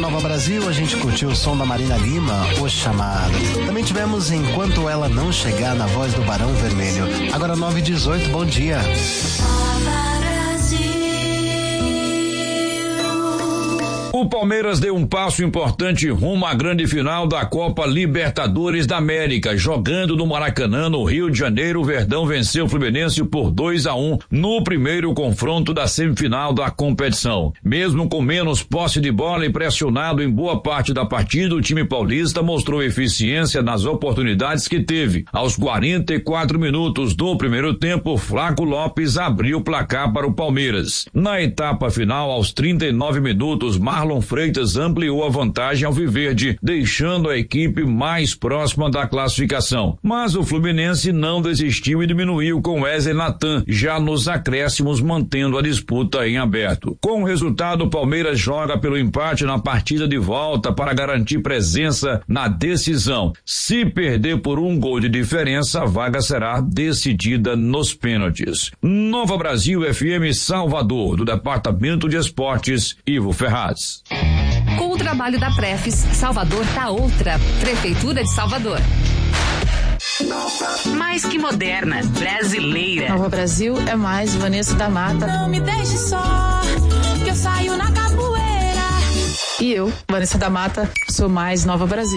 Nova Brasil, a gente curtiu o som da Marina Lima, O Chamado. Também tivemos Enquanto Ela Não Chegar, na voz do Barão Vermelho. Agora 9h18, bom dia. O Palmeiras deu um passo importante rumo à grande final da Copa Libertadores da América. Jogando no Maracanã, no Rio de Janeiro, o Verdão venceu o Fluminense por 2-1 no primeiro confronto da semifinal da competição. Mesmo com menos posse de bola e pressionado em boa parte da partida, o time paulista mostrou eficiência nas oportunidades que teve. Aos 44 minutos do primeiro tempo, Flaco Lopes abriu o placar para o Palmeiras. Na etapa final, aos 39 minutos, Marlon Freitas ampliou a vantagem alviverde, deixando a equipe mais próxima da classificação. Mas o Fluminense não desistiu e diminuiu com Wesley Natan, já nos acréscimos, mantendo a disputa em aberto. Com o resultado, o Palmeiras joga pelo empate na partida de volta para garantir presença na decisão. Se perder por um gol de diferença, a vaga será decidida nos pênaltis. Nova Brasil FM Salvador, do Departamento de Esportes, Ivo Ferraz. Com o trabalho da Prefis, Salvador tá outra. Prefeitura de Salvador. Mais que moderna, brasileira. Nova Brasil é mais Vanessa da Mata. Não me deixe só, que eu saio na capoeira. E eu, Vanessa da Mata, sou mais Nova Brasil.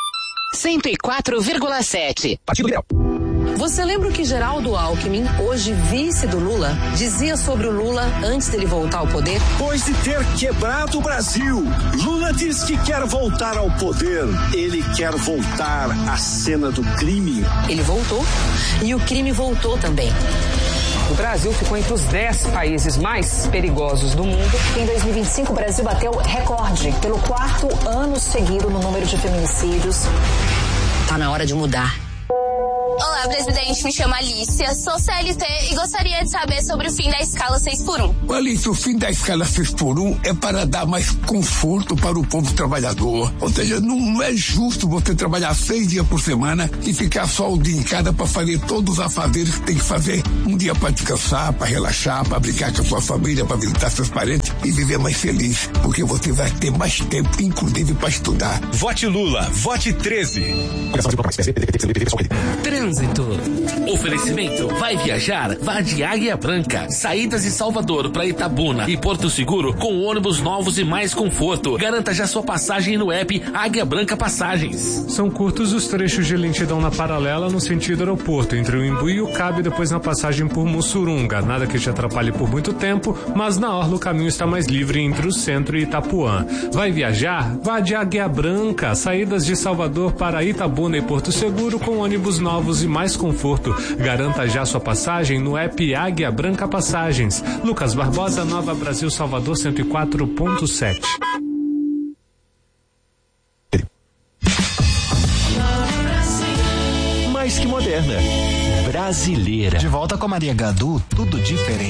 104,7. Partido Liberal. Você lembra o que Geraldo Alckmin, hoje vice do Lula, dizia sobre o Lula antes dele voltar ao poder? Depois de ter quebrado o Brasil, Lula diz que quer voltar ao poder. Ele quer voltar à cena do crime. Ele voltou e o crime voltou também. O Brasil ficou entre os 10 países mais perigosos do mundo. Em 2025, o Brasil bateu recorde pelo 4º ano seguido no número de feminicídios. Tá na hora de mudar. Olá, presidente, me chamo Alicia, sou CLT e gostaria de saber sobre o fim da escala 6x1. Alicia, o fim da escala 6x1 é para dar mais conforto para o povo trabalhador. Ou seja, não é justo você trabalhar 6 dias por semana e ficar só o dia em casa para fazer todos os afazeres que tem que fazer. Um dia para descansar, para relaxar, para brincar com a sua família, para visitar seus parentes e viver mais feliz, porque você vai ter mais tempo, inclusive para estudar. Vote Lula, vote 13. Trânsito. Oferecimento. Vai viajar? Vá de Águia Branca. Saídas de Salvador para Itabuna e Porto Seguro com ônibus novos e mais conforto. Garanta já sua passagem no app Águia Branca Passagens. São curtos os trechos de lentidão na paralela no sentido aeroporto, entre o Imbu e o Cabo e depois na passagem por Mussurunga. Nada que te atrapalhe por muito tempo, mas na orla o caminho está mais livre entre o centro e Itapuã. Vai viajar? Vá de Águia Branca. Saídas de Salvador para Itabuna e Porto Seguro com ônibus novos e mais conforto. Garanta já sua passagem no app Águia Branca Passagens. Lucas Barbosa, Nova Brasil, Salvador 104.7. Mais que moderna, brasileira. De volta com a Maria Gadu, tudo diferente.